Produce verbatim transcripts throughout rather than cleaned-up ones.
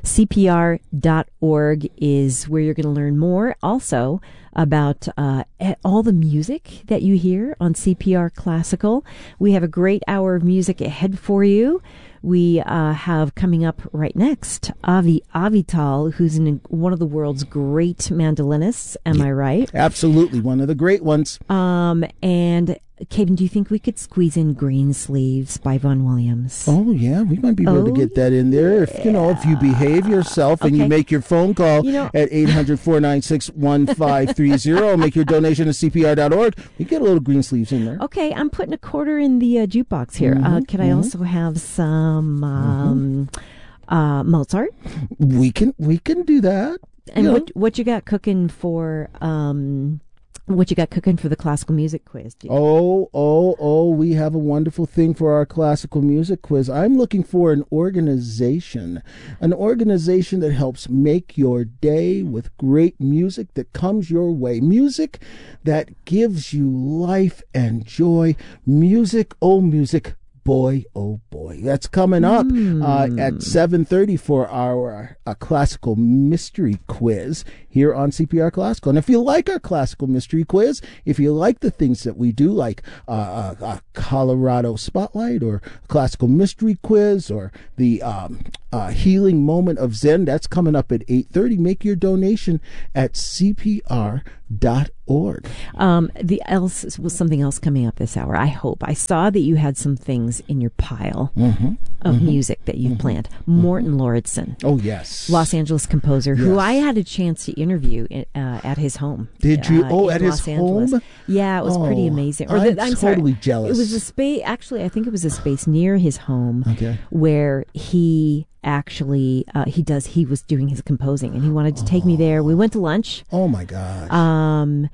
C P R dot org is where you're going to learn more also about uh, all the music that you hear on C P R Classical. We have a great hour of music ahead for you. We uh, have coming up right next Avi Avital, who's an, one of the world's great mandolinists. Am yeah, I right? Absolutely, one of the great ones. Um, and Caden, do you think we could squeeze in Green Sleeves by Vaughan Williams? Oh yeah, we might be able oh, to get that in there if you know if you behave yourself and okay. you make your phone call you know, at eight hundred, four nine six, one five three zero. Make your donation to C P R dot org. We get a little Green Sleeves in there. Okay, I'm putting a quarter in the uh, jukebox here. Mm-hmm, uh, can mm-hmm. I also have some um, mm-hmm. uh, Mozart? We can we can do that. And you what what you got cooking for? Um, What you got cooking for the classical music quiz? Oh, oh, oh, we have a wonderful thing for our classical music quiz. I'm looking for an organization, an organization that helps make your day with great music that comes your way. Music that gives you life and joy. Music, oh, music. Boy, oh boy, that's coming up mm. uh, at seven thirty for our uh, classical mystery quiz here on C P R Classical. And if you like our classical mystery quiz, if you like the things that we do, like uh, a, a Colorado Spotlight or classical mystery quiz or the um, uh, healing moment of Zen, that's coming up at eight thirty. Make your donation at C P R dot org. Um, the else was something else coming up this hour. I hope. I saw that you had some things in your pile mm-hmm. of mm-hmm. music that you've mm-hmm. planned. Morton mm-hmm. Lauridsen. Oh, yes. Los Angeles composer, yes. who I had a chance to interview uh, at his home. Did you? Uh, oh, at Los his Angeles. home? Yeah, it was oh, pretty amazing. Or I'm, the, I'm totally sorry. jealous. It was a space, actually, I think it was a space near his home okay. where he actually, uh, he does, he was doing his composing and he wanted to take oh. me there. We went to lunch. Oh, my gosh. Um,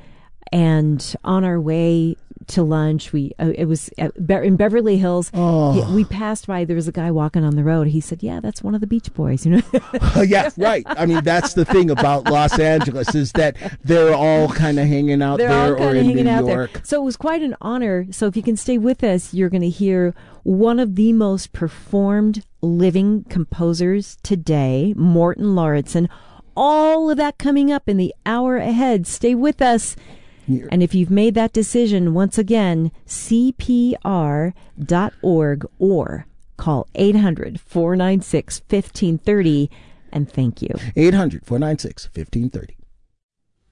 and on our way to lunch, we uh, it was at Be- in Beverly Hills. Oh. He, we passed by. There was a guy walking on the road. He said, "Yeah, that's one of the Beach Boys." You know? Yeah, right. I mean, that's the thing about Los Angeles is that they're all kind of hanging out they're there all or in hanging New out York. There. So it was quite an honor. So if you can stay with us, you're going to hear one of the most performed living composers today, Morton Lauridsen. All of that coming up in the hour ahead. Stay with us. Here. And if you've made that decision, once again, C P R dot org or call eight hundred, four nine six, one five three zero and thank you. eight hundred, four nine six, one five three zero.